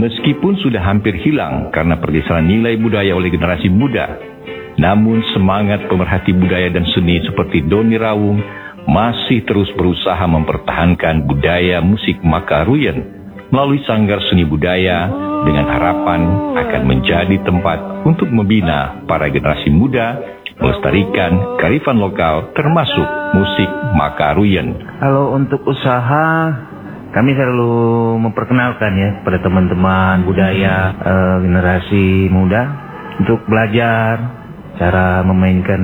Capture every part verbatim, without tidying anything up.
Meskipun sudah hampir hilang karena pergeseran nilai budaya oleh generasi muda, namun semangat pemerhati budaya dan seni seperti Doni Rawung masih terus berusaha mempertahankan budaya musik Makaruyen melalui Sanggar Seni Budaya dengan harapan akan menjadi tempat untuk membina para generasi muda, melestarikan kearifan lokal termasuk musik Makaruyen. Kalau untuk usaha, kami selalu memperkenalkan ya pada teman-teman budaya eh, generasi muda untuk belajar cara memainkan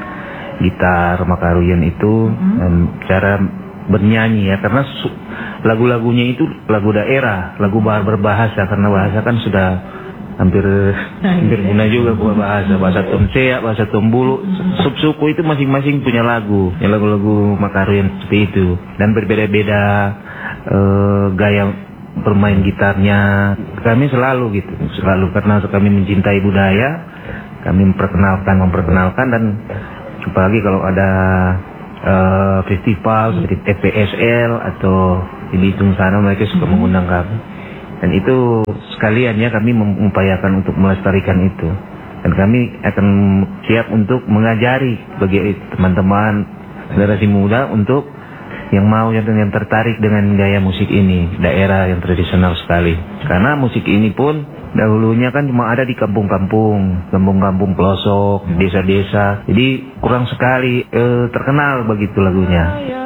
gitar Makaruyen itu, mm-hmm. dan cara bernyanyi ya, karena su- lagu-lagunya itu lagu daerah, lagu berbahasa, karena bahasa kan sudah hampir hampir punah juga buat bahasa bahasa Tonsea, bahasa Tombulu, sub-suku itu masing-masing punya lagu, ya lagu-lagu Makaruyen seperti itu, dan berbeda-beda uh, gaya bermain gitarnya. Kami selalu gitu, selalu karena kami mencintai budaya, kami memperkenalkan, memperkenalkan dan apalagi kalau ada uh, festival seperti T P S L atau di Bitung sana, mereka suka mengundang kami. Dan itu sekalian ya kami mengupayakan untuk melestarikan itu. Dan kami akan siap untuk mengajari bagi teman-teman generasi muda untuk yang mau yang, yang tertarik dengan gaya musik ini, daerah yang tradisional sekali. Karena musik ini pun dahulunya kan cuma ada di kampung-kampung, kampung-kampung pelosok, desa-desa. Jadi kurang sekali eh, terkenal begitu lagunya.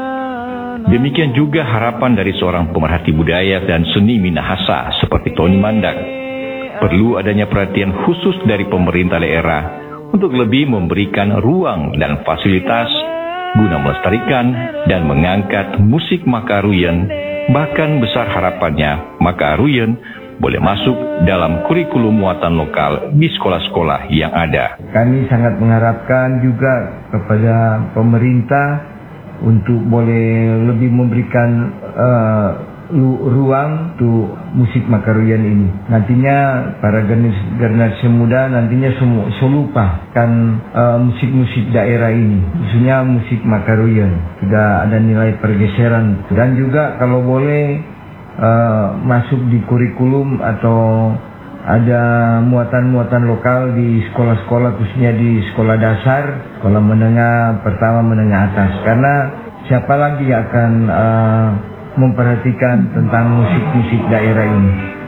Demikian juga harapan dari seorang pemerhati budaya dan seni Minahasa seperti Tony Mandak. Perlu adanya perhatian khusus dari pemerintah daerah untuk lebih memberikan ruang dan fasilitas guna melestarikan dan mengangkat musik Makaruyen. Bahkan besar harapannya Makaruyen boleh masuk dalam kurikulum muatan lokal di sekolah-sekolah yang ada. Kami sangat mengharapkan juga kepada pemerintah untuk boleh lebih memberikan uh, ruang untuk musik Makaruyen ini. Nantinya para generasi, generasi muda nantinya semua selupakan uh, musik-musik daerah ini, khususnya musik Makaruyen. Sudah ada nilai pergeseran dan juga kalau boleh uh, masuk di kurikulum atau ada muatan-muatan lokal di sekolah-sekolah, khususnya di sekolah dasar, sekolah menengah, pertama menengah atas. Karena siapa lagi yang akan uh, memperhatikan tentang musik-musik daerah ini.